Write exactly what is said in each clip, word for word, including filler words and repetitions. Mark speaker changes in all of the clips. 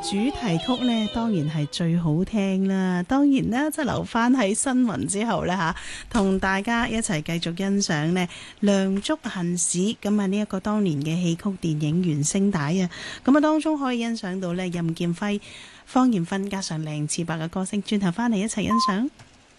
Speaker 1: 主題曲呢，當然係最好聽啦。當然啦，即係留翻喺新聞之後呢，吓，同大家一齊繼續欣賞呢梁祝恨史咁啊呢一個當年嘅戲曲電影原聲帶啊。咁啊當中可以欣賞到呢任劍輝、方艷芬加上梁次伯嘅歌聲。轉頭翻嚟一齊欣賞。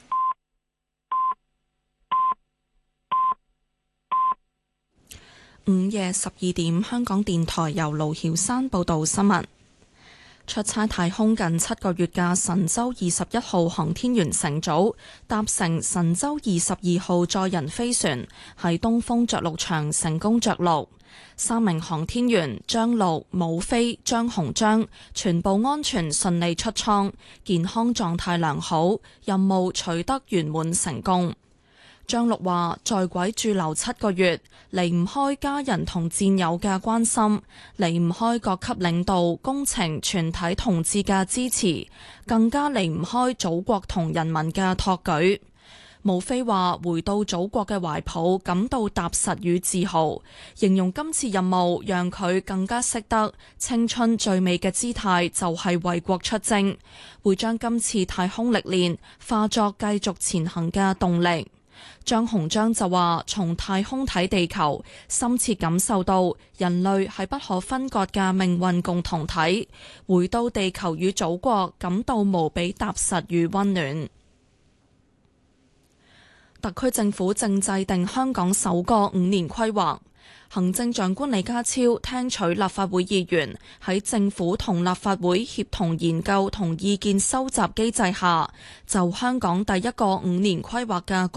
Speaker 2: 午夜十二點，香港電台由盧曉山報道新聞。出差太空近七個月嘅神舟二十一號航天員乘組搭乘神舟二十二號載人飛船喺東風着陸場成功着陸，三名航天員張陸、武飛、張鴻章全部安全順利出艙，健康狀態良好，任務取得圓滿成功。張陸話：在軌駐留七個月，離唔開家人同戰友嘅關心，離唔開各級領導、工程全體同志嘅支持，更加離唔開祖國同人民嘅托舉。武飛話：回到祖國嘅懷抱，感到踏實與自豪，形容今次任務讓佢更加識得青春最美嘅姿態就係為國出征，會將今次太空歷練化作繼續前行嘅動力。張鴻章就話：從太空睇地球，深切感受到人類係不可分割嘅命運共同體。回到地球與祖國，感到無比踏實與溫暖。特區政府正制定香港首個五年規劃。行政長官李家超聽取立法會議員喺政府同立法會協同研究同意見收集機制下，就香港第一個五年規劃嘅